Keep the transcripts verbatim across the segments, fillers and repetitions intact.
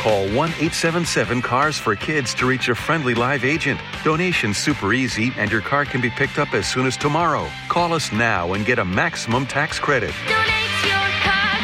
Call one eight seven seven cars for kids to reach a friendly live agent. Donation's super easy and your car can be picked up as soon as tomorrow. Call us now and get a maximum tax credit. Donate your car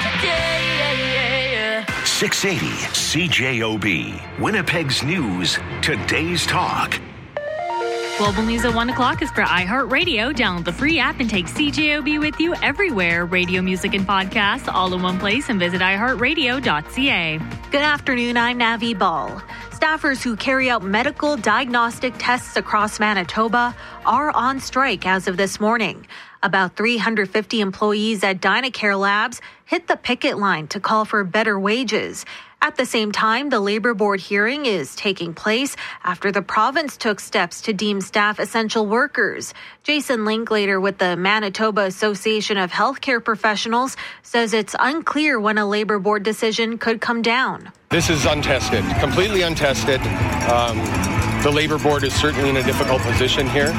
today. six eighty C J O B. Winnipeg's News. Today's Talk. Global News at one o'clock is for iHeartRadio. Download the free app and take C J O B with you everywhere. Radio, music, and podcasts all in one place, and visit i heart radio dot c a. Good afternoon, I'm Navi Ball. Staffers who carry out medical diagnostic tests across Manitoba are on strike as of this morning. About three hundred fifty employees at Dynacare Labs hit the picket line to call for better wages. At the same time, the Labor Board hearing is taking place after the province took steps to deem staff essential workers. Jason Linklater with the Manitoba Association of Healthcare Professionals says it's unclear when a Labor Board decision could come down. This is untested, completely untested. Um, the Labor Board is certainly in a difficult position here.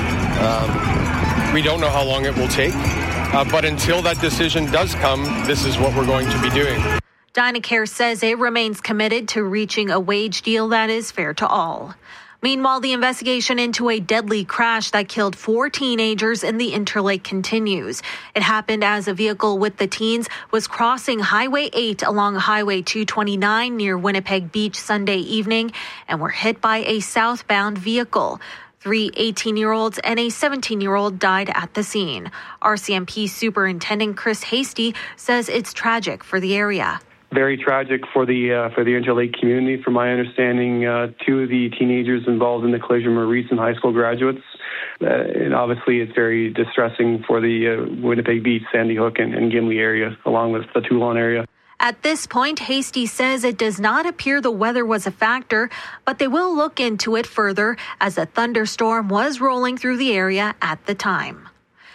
Um, we don't know how long it will take, uh, but until that decision does come, this is what we're going to be doing. Dynacare says it remains committed to reaching a wage deal that is fair to all. Meanwhile, the investigation into a deadly crash that killed four teenagers in the Interlake continues. It happened as a vehicle with the teens was crossing Highway eight along Highway two twenty-nine near Winnipeg Beach Sunday evening and were hit by a southbound vehicle. Three eighteen-year-olds and a seventeen-year-old died at the scene. R C M P Superintendent Chris Hasty says it's tragic for the area. Very tragic for the uh, for the Interlake community. From my understanding, uh, two of the teenagers involved in the collision were recent high school graduates. Uh, and obviously, it's very distressing for the uh, Winnipeg Beach, Sandy Hook, and, and Gimli area, along with the Toulon area. At this point, Hasty says it does not appear the weather was a factor, but they will look into it further as a thunderstorm was rolling through the area at the time.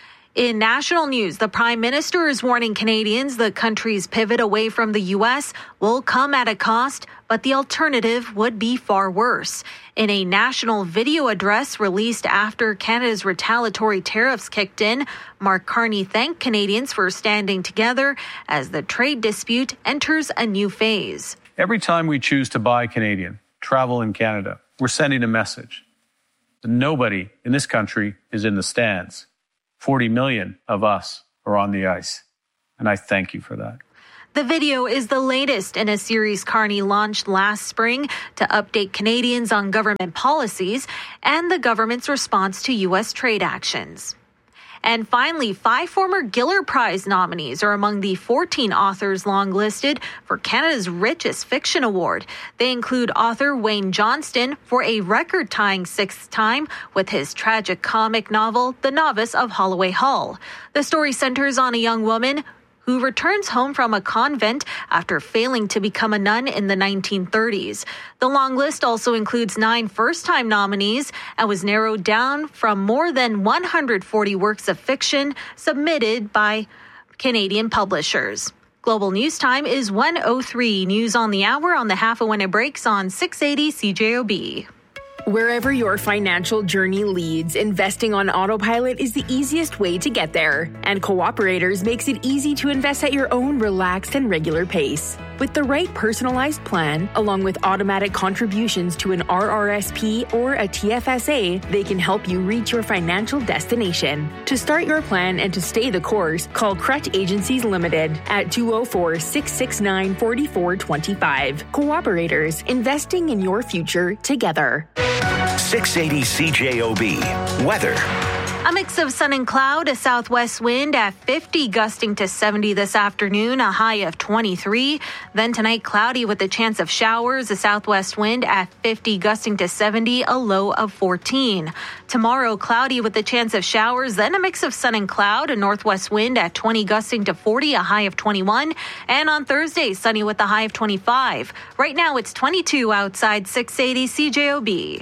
In national news, the Prime Minister is warning Canadians the country's pivot away from the U S will come at a cost, but the alternative would be far worse. In a national video address released after Canada's retaliatory tariffs kicked in, Mark Carney thanked Canadians for standing together as the trade dispute enters a new phase. Every time we choose to buy Canadian, travel in Canada, we're sending a message that nobody in this country is in the stands. forty million of us are on the ice, and I thank you for that. The video is the latest in a series Carney launched last spring to update Canadians on government policies and the government's response to U S trade actions. And finally, five former Giller Prize nominees are among the fourteen authors longlisted for Canada's Richest Fiction Award. They include author Wayne Johnston for a record-tying sixth time with his tragic comic novel, The Novice of Holloway Hall. The story centers on a young woman who returns home from a convent after failing to become a nun in the nineteen thirties. The long list also includes nine first-time nominees and was narrowed down from more than one hundred forty works of fiction submitted by Canadian publishers. Global News Time is one oh three. News on the hour on the half of when it breaks on six eighty C J O B. Wherever your financial journey leads, investing on autopilot is the easiest way to get there. And Cooperators makes it easy to invest at your own relaxed and regular pace. With the right personalized plan, along with automatic contributions to an R R S P or a T F S A, they can help you reach your financial destination. To start your plan and to stay the course, call Crutch Agencies Limited at two oh four, six six nine, four four two five. Cooperators, investing in your future together. six eighty C J O B. Weather. A mix of sun and cloud, a southwest wind at fifty, gusting to seventy this afternoon, a high of twenty-three. Then tonight, cloudy with a chance of showers, a southwest wind at fifty, gusting to seventy, a low of fourteen. Tomorrow, cloudy with a chance of showers, then a mix of sun and cloud, a northwest wind at twenty, gusting to forty, a high of twenty-one. And on Thursday, sunny with a high of twenty-five. Right now, it's twenty-two outside six eighty C J O B.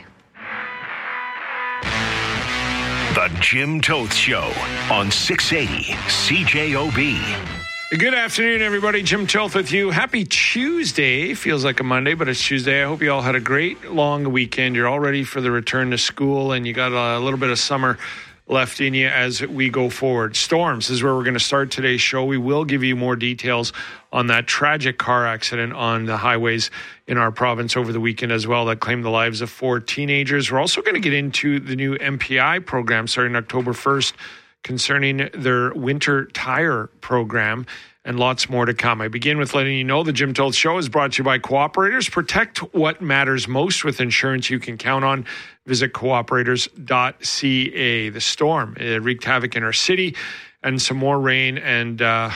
The Jim Toth Show on six eighty C J O B. Good afternoon, everybody. Jim Toth with you. Happy Tuesday. Feels like a Monday, but it's Tuesday. I hope you all had a great long weekend. You're all ready for the return to school, and you got a little bit of summer left in you as we go forward. Storms is where we're going to start today's show. We will give you more details on that tragic car accident on the highways in our province over the weekend as well that claimed the lives of four teenagers. We're also going to get into the new M P I program starting October first concerning their winter tire program, and lots more to come. I begin with letting you know the Jim Toth Show is brought to you by Cooperators. Protect what matters most with insurance you can count on. Visit cooperators dot c a. The storm it wreaked havoc in our city, and some more rain. And uh,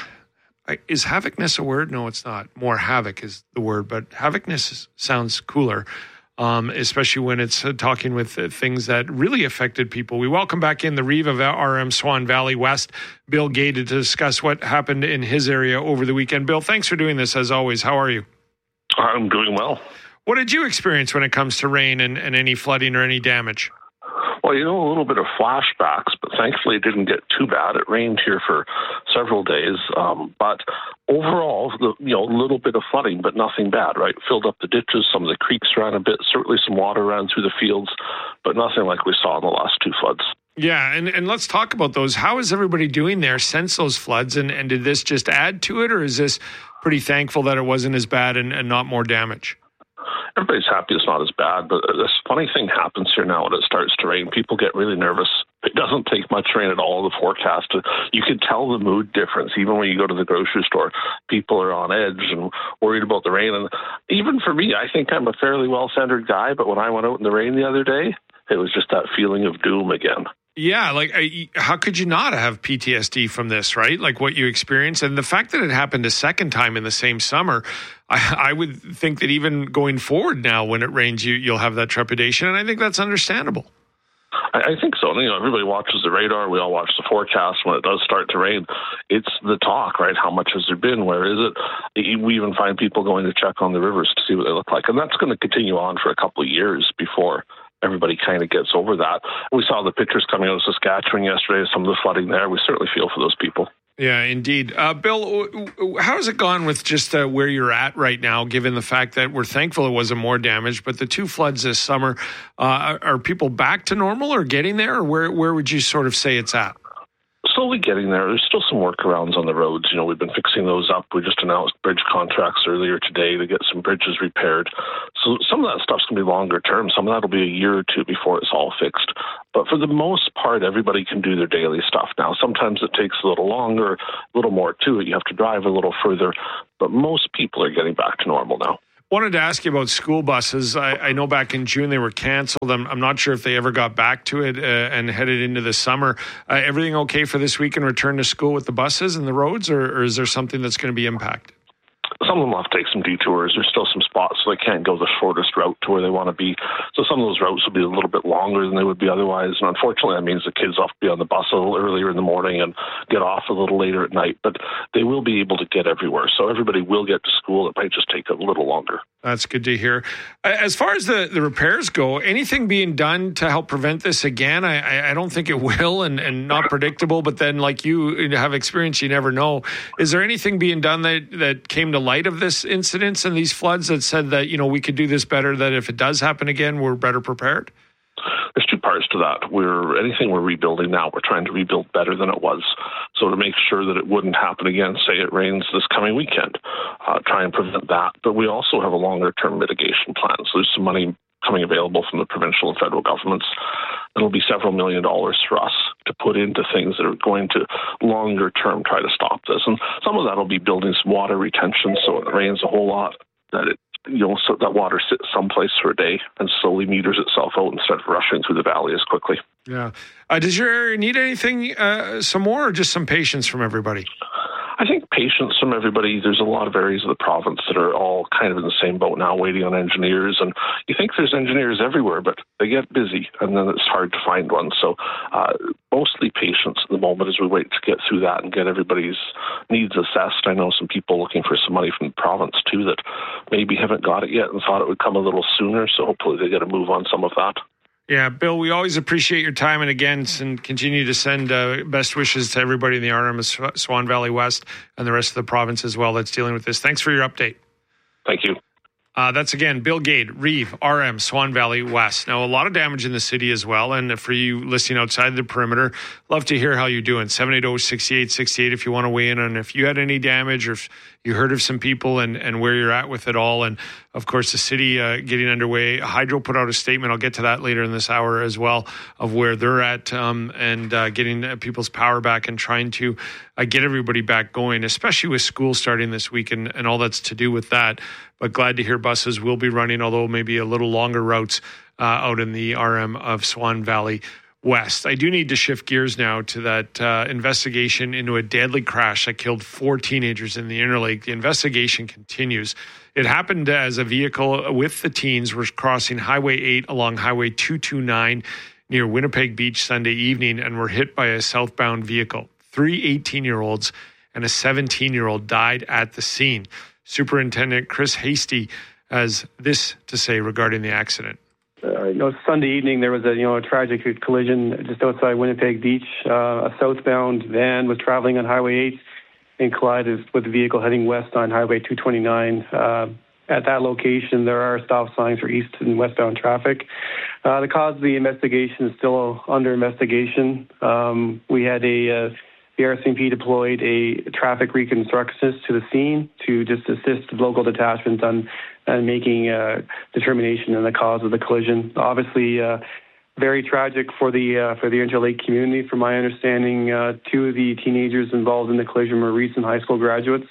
is havocness a word? No, it's not. More havoc is the word, but havocness is, sounds cooler. Um, especially when it's uh, talking with uh, things that really affected people. We welcome back in the Reeve of R M Swan Valley West, Bill Gay, to discuss what happened in his area over the weekend. Bill, thanks for doing this as always. How are you? I'm doing well. What did you experience when it comes to rain and, and any flooding or any damage? Well, you know, a little bit of flashbacks, but thankfully it didn't get too bad. It rained here for several days, um, but overall, the, you know, a little bit of flooding, but nothing bad, right? Filled up the ditches, some of the creeks ran a bit, certainly some water ran through the fields, but nothing like we saw in the last two floods. Yeah, and, and let's talk about those. How is everybody doing there since those floods, and, and did this just add to it, or is this pretty thankful that it wasn't as bad and, and not more damage? Everybody's happy it's not as bad, but this funny thing happens here now when it starts to rain. People get really nervous. It doesn't take much rain at all, the forecast. You can tell the mood difference. Even when you go to the grocery store, people are on edge and worried about the rain. And even for me, I think I'm a fairly well-centered guy, but when I went out in the rain the other day, it was just that feeling of doom again. Yeah, like how could you not have P T S D from this, right? Like what you experienced, and the fact that it happened a second time in the same summer, I, I would think that even going forward now, when it rains, you you'll have that trepidation, and I think that's understandable. I, I think so. You know, everybody watches the radar. We all watch the forecast. When it does start to rain, it's the talk, right? How much has there been? Where is it? We even find people going to check on the rivers to see what they look like, and that's going to continue on for a couple of years before everybody kind of gets over that. We saw the pictures coming out of Saskatchewan yesterday, some of the flooding there. We certainly feel for those people. Yeah, indeed. Uh, Bill, how has it gone with just uh, where you're at right now, given the fact that we're thankful it wasn't more damage, but the two floods this summer, uh, are, are people back to normal or getting there, or where, where would you sort of say it's at? Slowly getting there. There's still some workarounds on the roads. You know, we've been fixing those up. We just announced bridge contracts earlier today to get some bridges repaired. So some of that stuff's going to be longer term. Some of that will be a year or two before it's all fixed. But for the most part, everybody can do their daily stuff now. Sometimes it takes a little longer, a little more to it. You have to drive a little further. But most people are getting back to normal now. Wanted to ask you about school buses. I, I know back in June they were canceled. I'm, I'm not sure if they ever got back to it uh, and headed into the summer. Uh, everything okay for this week and return to school with the buses and the roads, or, or is there something that's going to be impacted? Some of them will have to take some detours. There's still some spots so they can't go the shortest route to where they want to be. So some of those routes will be a little bit longer than they would be otherwise. And unfortunately, that means the kids have to be on the bus a little earlier in the morning and get off a little later at night. But they will be able to get everywhere. So everybody will get to school. It might just take a little longer. That's good to hear. As far as the, the repairs go, anything being done to help prevent this again? I, I don't think it will, and, and not predictable. But then, like you have experience, you never know. Is there anything being done that, that came to light of this incidents and these floods that said that, you know, we could do this better, that if it does happen again, we're better prepared? There's two parts to that. We're anything we're rebuilding now, we're trying to rebuild better than it was. So to make sure that it wouldn't happen again, say it rains this coming weekend, uh, try and prevent that. But we also have a longer-term mitigation plan. So there's some money coming available from the provincial and federal governments. It'll be several million dollars for us to put into things that are going to longer-term try to stop this. And some of that will be building some water retention so it rains a whole lot, that it you know, so that water sits someplace for a day and slowly meters itself out instead of rushing through the valley as quickly. Yeah. Uh, does your area need anything, uh, some more, or just some patience from everybody? I think patience from everybody. There's a lot of areas of the province that are all kind of in the same boat now, waiting on engineers. And you think there's engineers everywhere, but they get busy, and then it's hard to find one. So uh, mostly patience at the moment as we wait to get through that and get everybody's needs assessed. I know some people looking for some money from the province, too, that maybe haven't got it yet and thought it would come a little sooner. So hopefully they get a move on some of that. Yeah, Bill, we always appreciate your time, and again, and continue to send uh, best wishes to everybody in the R M S Swan Valley West and the rest of the province as well that's dealing with this. Thanks for your update. Thank you. Uh, that's, again, Bill Gade, Reeve, R M, Swan Valley West. Now, a lot of damage in the city as well. And for you listening outside the perimeter, love to hear how you're doing. seven eight zero, six eight six eight if you want to weigh in on if you had any damage or if you heard of some people and, and where you're at with it all. And, of course, the city uh, getting underway. Hydro put out a statement. I'll get to that later in this hour as well, of where they're at um, and uh, getting people's power back and trying to uh, get everybody back going, especially with school starting this week and, and all that's to do with that. But glad to hear buses will be running, although maybe a little longer routes uh, out in the R M of Swan Valley West. I do need to shift gears now to that uh, investigation into a deadly crash that killed four teenagers in the Interlake. The investigation continues. It happened as a vehicle with the teens was crossing Highway eight along Highway two twenty-nine near Winnipeg Beach Sunday evening and were hit by a southbound vehicle. Three eighteen-year-olds and a seventeen-year-old died at the scene. Superintendent Chris Hasty has this to say regarding the accident. Uh, you know, Sunday evening there was a you know a tragic collision just outside Winnipeg Beach. Uh, a southbound van was traveling on Highway eight and collided with a vehicle heading west on Highway two twenty-nine. Uh, at that location, there are stop signs for east and westbound traffic. Uh, the cause of the investigation is still under investigation. Um, we had a uh, The R C M P deployed a traffic reconstructionist to the scene to just assist local detachments on, on making a determination on the cause of the collision. Obviously, uh, very tragic for the uh, for the Interlake community. From my understanding, uh, two of the teenagers involved in the collision were recent high school graduates.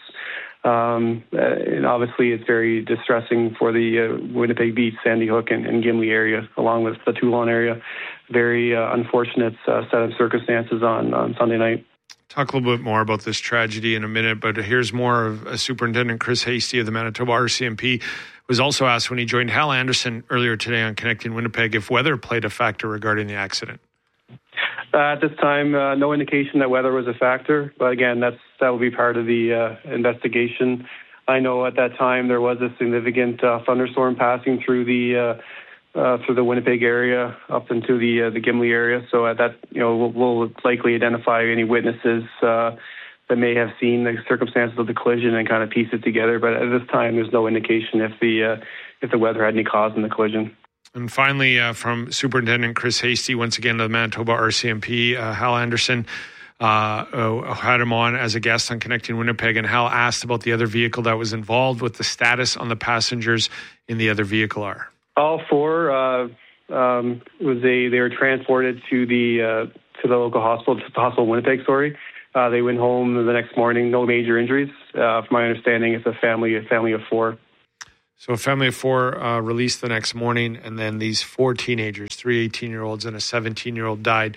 Um, and obviously, it's very distressing for the uh, Winnipeg Beach, Sandy Hook, and, and Gimli area, along with the Toulon area. Very uh, unfortunate uh, set of circumstances on, on Sunday night. Talk a little bit more about this tragedy in a minute, but here's more of uh, Superintendent Chris Hasty of the Manitoba R C M P was also asked when he joined Hal Anderson earlier today on Connecting Winnipeg if weather played a factor regarding the accident. Uh, at this time, uh, no indication that weather was a factor, but again, that's that will be part of the uh, investigation. I know at that time there was a significant uh, thunderstorm passing through the uh, Uh, through the Winnipeg area up into the uh, the Gimli area. So at that, you know, we'll, we'll likely identify any witnesses uh, that may have seen the circumstances of the collision and kind of piece it together. But at this time, there's no indication if the uh, if the weather had any cause in the collision. And finally, uh, from Superintendent Chris Hasty, once again to the Manitoba R C M P, uh, Hal Anderson uh, uh, had him on as a guest on Connecting Winnipeg, and Hal asked about the other vehicle that was involved, what the status on the passengers in the other vehicle are. All four uh, um, was a they were transported to the uh, to the local hospital, to the hospital in Winnipeg. Sorry, uh, they went home the next morning. No major injuries. Uh, from my understanding, it's a family a family of four. So a family of four uh, released the next morning, and then these four teenagers, three eighteen-year-olds and a seventeen-year-old, died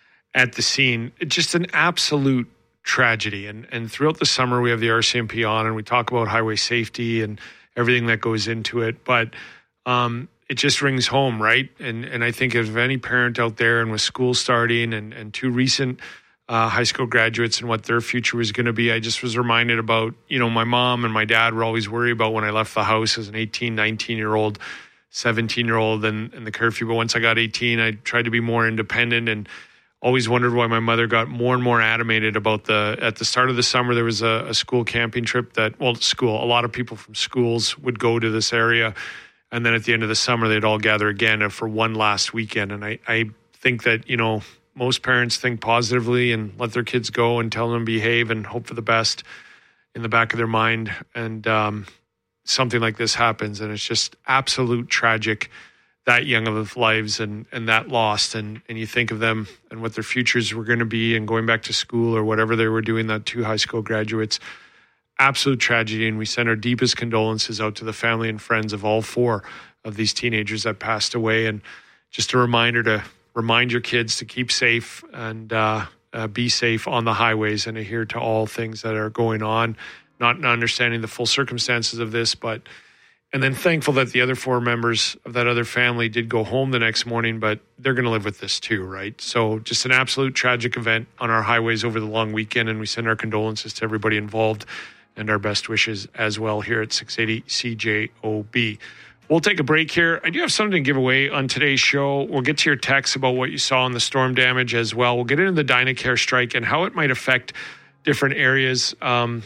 at the scene. It's just an absolute tragedy. And and throughout the summer, we have the R C M P on, and we talk about highway safety and everything that goes into it, but Um, it just rings home, right? And and I think if any parent out there and with school starting and, and two recent uh, high school graduates and what their future was going to be, I just was reminded about, you know, my mom and my dad were always worried about when I left the house as an eighteen, nineteen-year-old, seventeen-year-old and, and the curfew. But once I got eighteen, I tried to be more independent and always wondered why my mother got more and more animated about the, at the start of the summer, there was a, a school camping trip that, well, school, a lot of people from schools would go to this area. And then at the end of the summer, they'd all gather again for one last weekend. And I, I think that, you know, most parents think positively and let their kids go and tell them to behave and hope for the best in the back of their mind. And um, something like this happens. And it's just absolute tragic, that young of lives and, and that lost. And, and you think of them and what their futures were going to be and going back to school or whatever they were doing, that two high school graduates. Absolute tragedy, and we send our deepest condolences out to the family and friends of all four of these teenagers that passed away. And just a reminder to remind your kids to keep safe and uh, uh, be safe on the highways and adhere to all things that are going on, not understanding the full circumstances of this, but and then thankful that the other four members of that other family did go home the next morning, but they're going to live with this too, right? So just an absolute tragic event on our highways over the long weekend, and we send our condolences to everybody involved and our best wishes as well here at six eighty C J O B. We'll take a break here. I do have something to give away on today's show. We'll get to your texts about what you saw in the storm damage as well. We'll get into the Dynacare strike and how it might affect different areas um,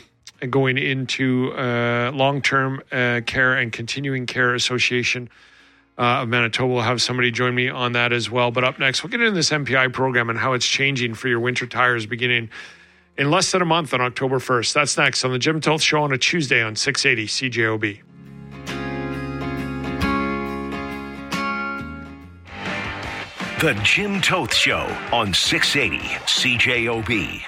going into uh, Long-Term uh, Care and Continuing Care Association uh, of Manitoba. We'll have somebody join me on that as well. But up next, we'll get into this M P I program and how it's changing for your winter tires beginning in less than a month on October first. That's next on the Jim Toth Show on a Tuesday on six eighty C J O B. The Jim Toth Show on six eighty C J O B.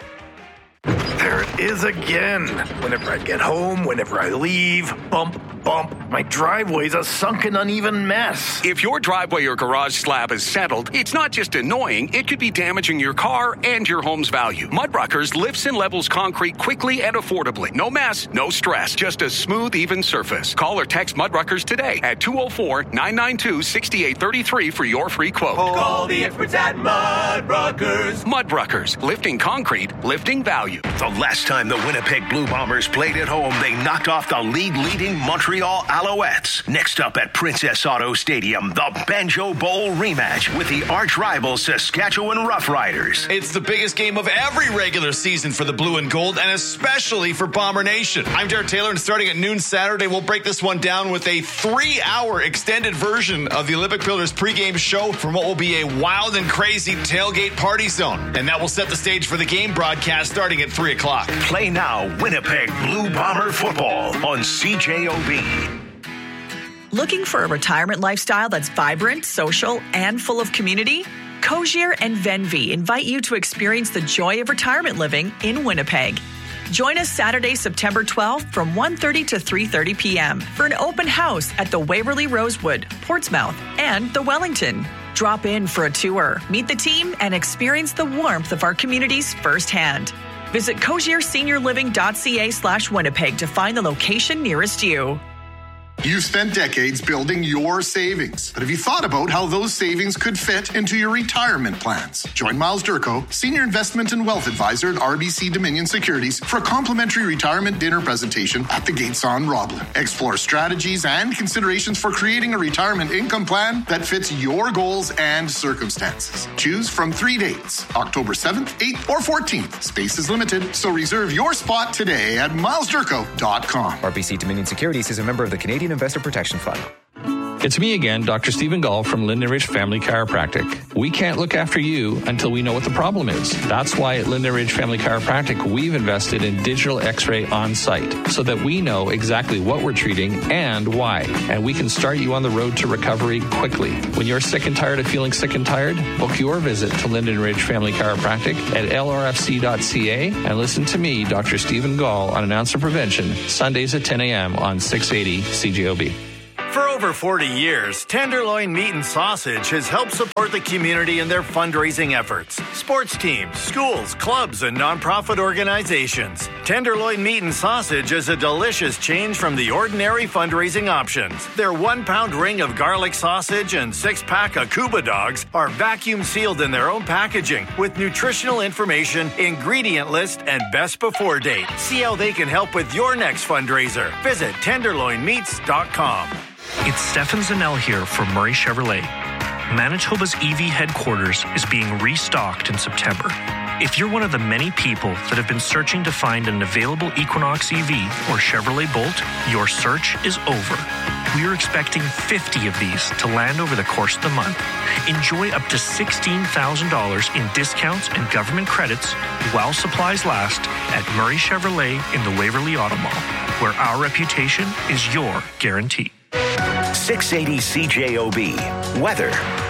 There it is again. Whenever I get home, whenever I leave, bump, bump. My driveway's a sunken, uneven mess. If your driveway or garage slab is settled, it's not just annoying, it could be damaging your car and your home's value. Mudruckers lifts and levels concrete quickly and affordably. No mess, no stress, just a smooth, even surface. Call or text Mudruckers today at two oh four, nine nine two, six eight three three for your free quote. Call the experts at Mudruckers. Mudruckers, lifting concrete, lifting value. The last time the Winnipeg Blue Bombers played at home, they knocked off the league-leading Montreal Alouettes. Next up at Princess Auto Stadium, the Banjo Bowl rematch with the arch-rival Saskatchewan Roughriders. It's the biggest game of every regular season for the Blue and Gold, and especially for Bomber Nation. I'm Jared Taylor, and starting at noon Saturday, we'll break this one down with a three-hour extended version of the Olympic Pillars pregame show from what will be a wild and crazy tailgate party zone. And that will set the stage for the game broadcast starting at three o'clock. Play now, Winnipeg Blue Bomber football on C J O B. Looking for a retirement lifestyle that's vibrant, social, and full of community? Cogier and Venvi invite you to experience the joy of retirement living in Winnipeg. Join us Saturday, September twelfth from one thirty to three thirty p.m. for an open house at the Waverly Rosewood, Portsmouth, and the Wellington. Drop in for a tour, meet the team, and experience the warmth of our communities firsthand. Visit cogierseniorliving.ca slash Winnipeg to find the location nearest you. You've spent decades building your savings, but have you thought about how those savings could fit into your retirement plans? Join Miles Durko, Senior Investment and Wealth Advisor at R B C Dominion Securities, for a complimentary retirement dinner presentation at the Gates on Roblin. Explore strategies and considerations for creating a retirement income plan that fits your goals and circumstances. Choose from three dates, October seventh, eighth, or fourteenth. Space is limited, so reserve your spot today at miles durko dot com. R B C Dominion Securities is a member of the Canadian Investor Protection Fund. It's me again, Doctor Stephen Gall from Linden Ridge Family Chiropractic. We can't look after you until we know what the problem is. That's why at Linden Ridge Family Chiropractic, we've invested in digital x-ray on site so that we know exactly what we're treating and why. And we can start you on the road to recovery quickly. When you're sick and tired of feeling sick and tired, book your visit to Linden Ridge Family Chiropractic at L R F C dot C A and listen to me, Doctor Stephen Gall, on An Ounce of Prevention, Sundays at ten a.m. on six eighty C J O B. For over forty years, Tenderloin Meat and Sausage has helped support the community in their fundraising efforts. Sports teams, schools, clubs, and nonprofit organizations. Tenderloin Meat and Sausage is a delicious change from the ordinary fundraising options. Their one-pound ring of garlic sausage and six-pack of Cuba dogs are vacuum-sealed in their own packaging with nutritional information, ingredient list, and best before date. See how they can help with your next fundraiser. Visit tenderloin meats dot com. It's Stefan Zanell here from Murray Chevrolet. Manitoba's E V headquarters is being restocked in September. If you're one of the many people that have been searching to find an available Equinox E V or Chevrolet Bolt, your search is over. We are expecting fifty of these to land over the course of the month. Enjoy up to sixteen thousand dollars in discounts and government credits while supplies last at Murray Chevrolet in the Waverly Auto Mall, where our reputation is your guarantee. six eighty C J O B. Weather.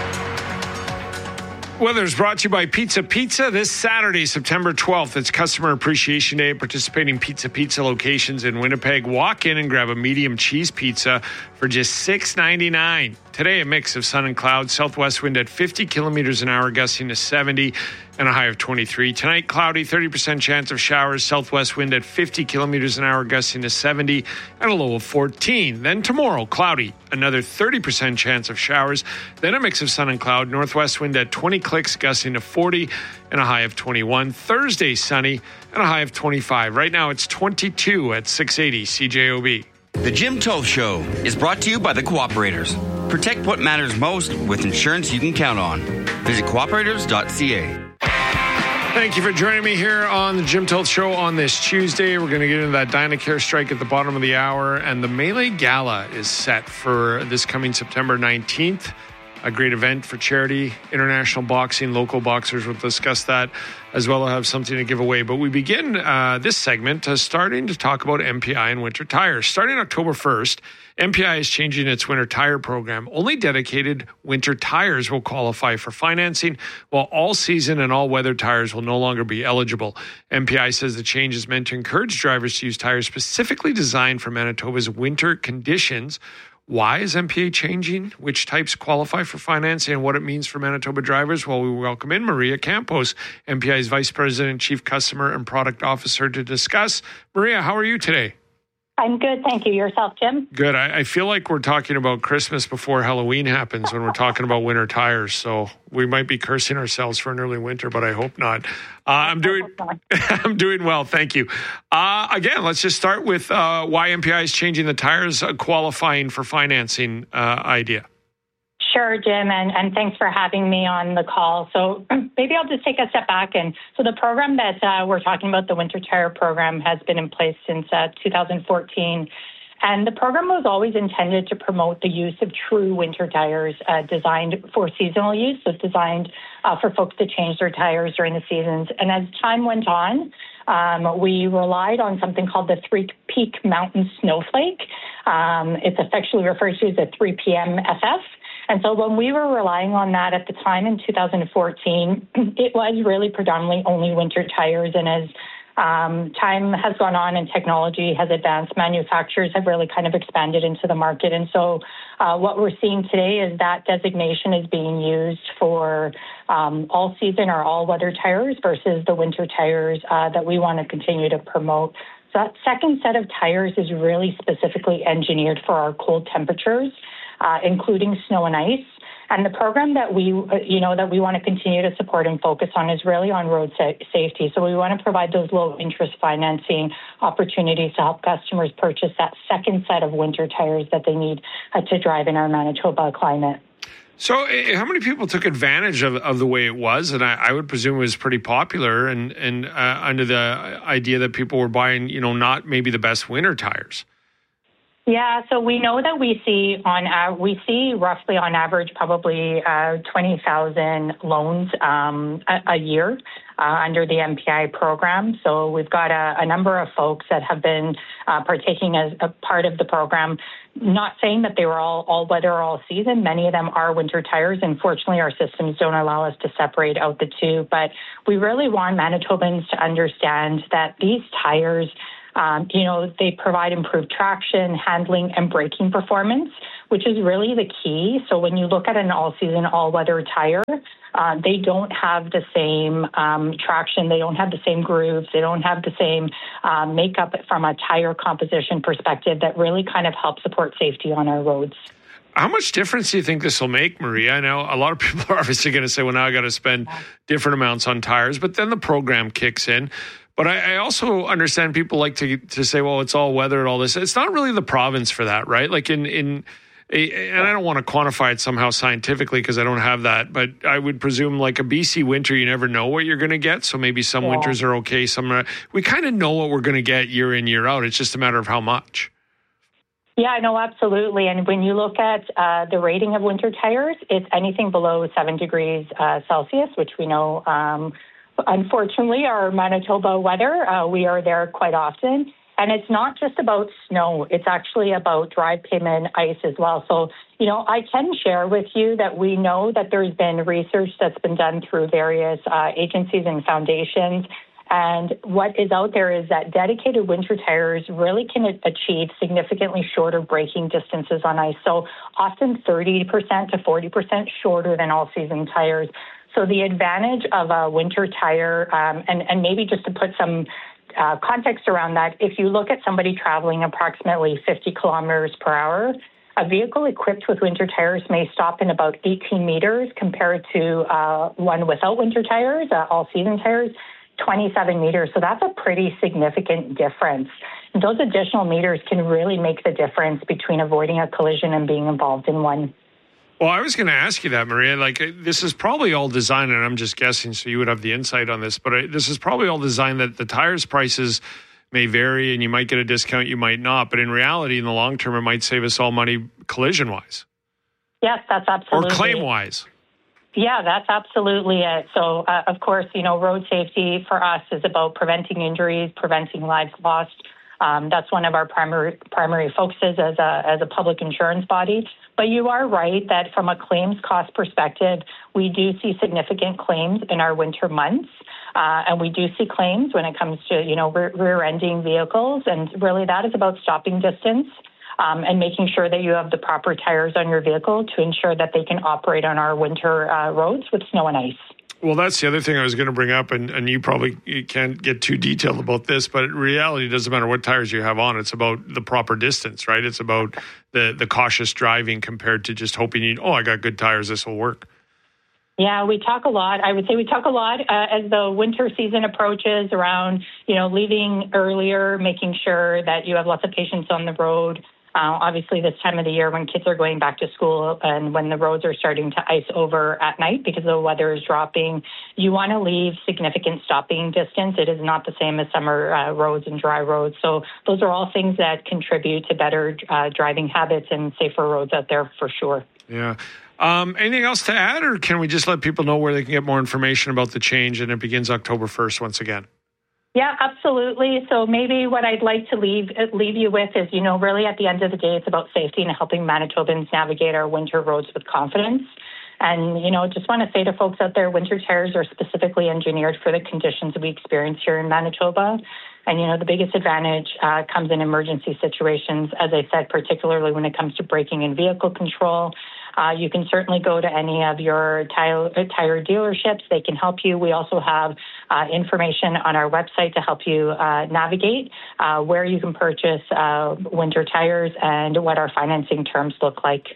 Weather is brought to you by Pizza Pizza. This Saturday, September twelfth, it's Customer Appreciation Day at participating Pizza Pizza locations in Winnipeg. Walk in and grab a medium cheese pizza for just six ninety-nine. Today, a mix of sun and clouds. Southwest wind at fifty kilometers an hour, gusting to seventy, and a high of twenty-three. Tonight, cloudy, thirty percent chance of showers. Southwest wind at fifty kilometers an hour, gusting to seventy, and a low of fourteen. Then tomorrow, cloudy, another thirty percent chance of showers. Then a mix of sun and cloud. Northwest wind at twenty clicks, gusting to forty, and a high of twenty-one. Thursday, sunny, and a high of twenty-five. Right now, it's twenty-two at six eighty C J O B. The Jim Toth Show is brought to you by the Cooperators. Protect what matters most with insurance you can count on. Visit cooperators dot c a. Thank you for joining me here on the Jim Tilt Show on this Tuesday. We're going to get into that Dynacare strike at the bottom of the hour, and the Melee Gala is set for this coming September nineteenth. A great event for charity, international boxing, local boxers. We'll discuss that as well. I'll have something to give away. But we begin uh, this segment uh, starting to talk about M P I and winter tires. Starting October first, M P I is changing its winter tire program. Only dedicated winter tires will qualify for financing, while all-season and all-weather tires will no longer be eligible. M P I says the change is meant to encourage drivers to use tires specifically designed for Manitoba's winter conditions. Why is M P A changing? Which types qualify for financing and what it means for Manitoba drivers? Well, we welcome in Maria Campos, M P I's Vice President, Chief Customer and Product Officer, to discuss. Maria, how are you today? I'm good, thank you. Yourself, Jim? Good. I, I feel like we're talking about Christmas before Halloween happens when we're talking about winter tires. So we might be cursing ourselves for an early winter, but I hope not. Uh, I'm doing I'm doing well, thank you. Uh, again, let's just start with uh, why M P I is changing the tires uh, qualifying for financing uh, idea. Sure, Jim, and, and thanks for having me on the call. So maybe I'll just take a step back. And so the program that uh, we're talking about, the Winter Tire Program, has been in place since uh, two thousand fourteen. And the program was always intended to promote the use of true winter tires uh, designed for seasonal use, so designed uh, for folks to change their tires during the seasons. And as time went on, um, we relied on something called the Three Peak Mountain Snowflake. Um, it's affectionately referred to as a three P M F F. And so when we were relying on that at the time in two thousand fourteen, it was really predominantly only winter tires. And as um, time has gone on and technology has advanced, manufacturers have really kind of expanded into the market. And so uh, what we're seeing today is that designation is being used for um, all season or all weather tires versus the winter tires uh, that we want to continue to promote. So that second set of tires is really specifically engineered for our cold temperatures, Uh, including snow and ice. And the program that we, uh, you know, that we want to continue to support and focus on is really on road sa- safety. So we want to provide those low interest financing opportunities to help customers purchase that second set of winter tires that they need uh, to drive in our Manitoba climate. So uh, how many people took advantage of, of the way it was? And I, I would presume it was pretty popular and, and uh, under the idea that people were buying, you know, not maybe the best winter tires. Yeah, so we know that we see on uh, we see roughly on average probably uh, twenty thousand loans um, a, a year uh, under the M P I program. So we've got a, a number of folks that have been uh, partaking as a part of the program. Not saying that they were all all weather or all season. Many of them are winter tires. Unfortunately, our systems don't allow us to separate out the two. But we really want Manitobans to understand that these tires, Um, you know, they provide improved traction, handling, and braking performance, which is really the key. So when you look at an all-season, all-weather tire, uh, they don't have the same um, traction. They don't have the same grooves. They don't have the same uh, makeup from a tire composition perspective that really kind of help support safety on our roads. How much difference do you think this will make, Maria? I know a lot of people are obviously going to say, well, now I got to spend different amounts on tires, but then the program kicks in. But I, I also understand people like to to say, well, it's all weather and all this. It's not really the province for that, right? Like in, in a, and I don't want to quantify it somehow scientifically because I don't have that, but I would presume like a B C winter, you never know what you're going to get. So maybe some yeah. winters are okay. Some are, we kind of know what we're going to get year in, year out. It's just a matter of how much. Yeah, no, absolutely. And when you look at uh, the rating of winter tires, it's anything below seven degrees uh, Celsius, which we know, um, unfortunately, our Manitoba weather, uh, we are there quite often. And it's not just about snow. It's actually about dry pavement ice as well. So, you know, I can share with you that we know that there's been research that's been done through various uh, agencies and foundations. And what is out there is that dedicated winter tires really can achieve significantly shorter braking distances on ice. So often thirty percent to forty percent shorter than all-season tires. So the advantage of a winter tire, um, and, and maybe just to put some uh, context around that, if you look at somebody traveling approximately fifty kilometers per hour, a vehicle equipped with winter tires may stop in about eighteen meters compared to uh, one without winter tires, uh, all-season tires, twenty-seven meters. So that's a pretty significant difference. And those additional meters can really make the difference between avoiding a collision and being involved in one. Well, I was going to ask you that, Maria. Like, this is probably all designed, and I'm just guessing, so you would have the insight on this, but this is probably all designed that the tires prices may vary and you might get a discount, you might not. But in reality, in the long term, it might save us all money collision-wise. Yes, that's absolutely. Or claim-wise. Yeah, that's absolutely it. So, uh, of course, you know, road safety for us is about preventing injuries, preventing lives lost. Um, that's one of our primary primary focuses as a as a public insurance body. But you are right that from a claims cost perspective, we do see significant claims in our winter months. Uh, and we do see claims when it comes to, you know, rear- rear-ending vehicles. And really that is about stopping distance um, and making sure that you have the proper tires on your vehicle to ensure that they can operate on our winter uh, roads with snow and ice. Well, that's the other thing I was going to bring up, and, and you probably you can't get too detailed about this, but in reality, it doesn't matter what tires you have on. It's about the proper distance, right? It's about the, the cautious driving compared to just hoping, you, oh, I got good tires, this will work. Yeah, we talk a lot. I would say we talk a lot uh, as the winter season approaches around, you know, leaving earlier, making sure that you have lots of patience on the road. Uh, obviously, this time of the year when kids are going back to school and when the roads are starting to ice over at night because the weather is dropping, you want to leave significant stopping distance. It is not the same as summer uh, roads and dry roads. So those are all things that contribute to better uh, driving habits and safer roads out there for sure. Yeah. Um, anything else to add, or can we just let people know where they can get more information about the change, and it begins October first once again? Yeah, absolutely. So maybe what I'd like to leave leave you with is, you know, really at the end of the day, it's about safety and helping Manitobans navigate our winter roads with confidence. And, you know, just want to say to folks out there, winter tires are specifically engineered for the conditions we experience here in Manitoba. And, you know, the biggest advantage uh, comes in emergency situations, as I said, particularly when it comes to braking and vehicle control. Uh, you can certainly go to any of your tire, tire dealerships. They can help you. We also have uh, information on our website to help you uh, navigate uh, where you can purchase uh, winter tires and what our financing terms look like.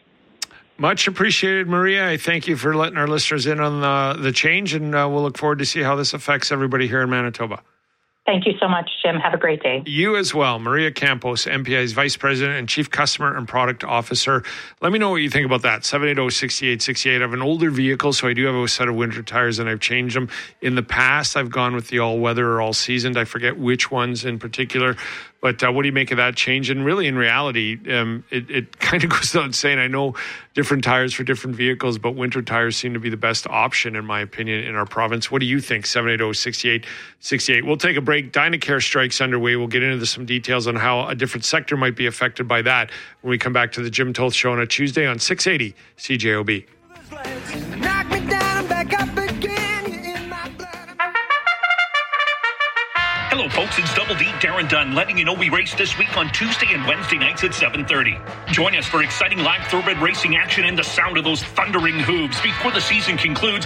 Much appreciated, Maria. I thank you for letting our listeners in on the, the change, and uh, we'll look forward to see how this affects everybody here in Manitoba. Thank you so much, Jim. Have a great day. You as well. Maria Campos, M P I's Vice President and Chief Customer and Product Officer. Let me know what you think about that. seven eight zero, six eight six eight. I have an older vehicle, so I do have a set of winter tires, and I've changed them. In the past, I've gone with the all-weather or all-seasoned. I forget which ones in particular. But uh, what do you make of that change? And really, in reality, um, it, it kind of goes without saying, I know different tires for different vehicles, but winter tires seem to be the best option, in my opinion, in our province. What do you think? seven eight zero, six eight six eight. We'll take a break. Dynacare strikes underway. We'll get into some details on how a different sector might be affected by that when we come back to the Jim Toth Show on a Tuesday on six eighty C J O B. Knock me down, back up again. Hello, folks. It's Double D Darren Dunn letting you know we race this week on Tuesday and Wednesday nights at seven thirty. Join us for exciting live thoroughbred racing action and the sound of those thundering hooves before the season concludes